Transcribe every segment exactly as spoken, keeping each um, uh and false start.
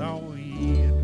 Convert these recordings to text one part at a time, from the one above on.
pueda oír.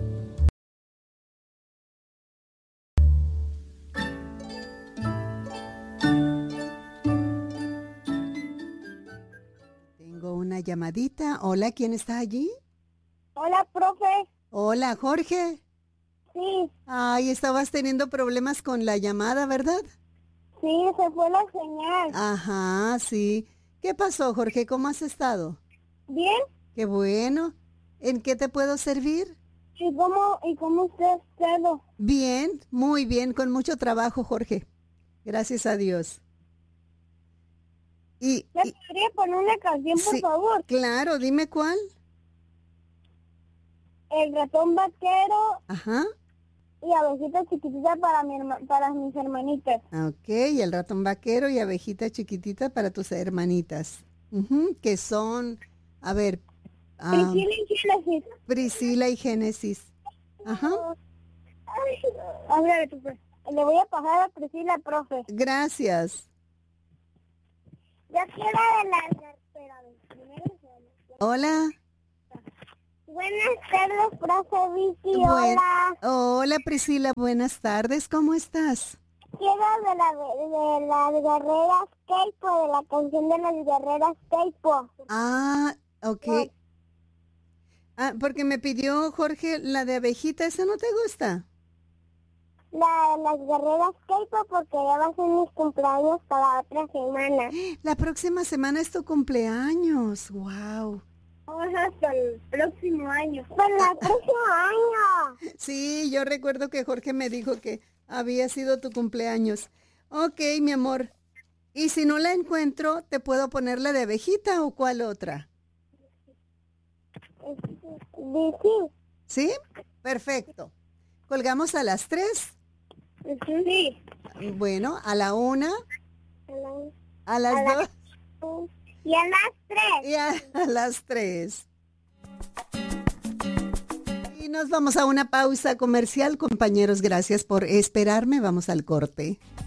Tengo una llamadita. Hola, ¿quién está allí? Hola, profe. Hola, Jorge. Sí, Ay, estabas teniendo problemas con la llamada, ¿verdad? sí, se fue la señal. Ajá, sí. ¿Qué pasó, Jorge? ¿Cómo has estado? ¿Bien? Qué bueno. ¿En qué te puedo servir? ¿Y cómo, y cómo usted ha estado? Bien, muy bien, con mucho trabajo, Jorge. Gracias a Dios. Y, ¿Me y podría poner una canción, por sí, favor? claro, dime cuál. El ratón vaquero Ajá. y abejita chiquitita para, mi herma- para mis hermanitas. Ok, el ratón vaquero y abejita chiquitita para tus hermanitas. Ujú, que son, a ver, ah, Priscila y Génesis. Priscila y Génesis. Ajá. Háblale, profe. Le voy a pasar a Priscila, profe. Gracias. Ya quiero adelantar, espérame. Primero se- Hola. Buenas tardes, profe Vicky. Buen- Hola. Hola Priscila, buenas tardes, ¿cómo estás? Quiero de, la, de las guerreras K-pop, de la canción de las guerreras K-pop. Ah, ok. No, Ah, porque me pidió Jorge la de abejita, ¿esa no te gusta? la de las guerreras K-pop porque ya va a ser mis cumpleaños para otra semana. La próxima semana es tu cumpleaños, wow. Vamos hasta el próximo año. Para el próximo año. Sí, yo recuerdo que Jorge me dijo que había sido tu cumpleaños. Ok, mi amor. Y si no la encuentro, ¿te puedo poner la de abejita o cuál otra? Vicky. ¿Sí? Perfecto. ¿Colgamos a las tres? Sí. Bueno, a la una, a A las las- dos Y a las tres. y a, a las tres. Y nos vamos a una pausa comercial, compañeros. Gracias por esperarme. Vamos al corte.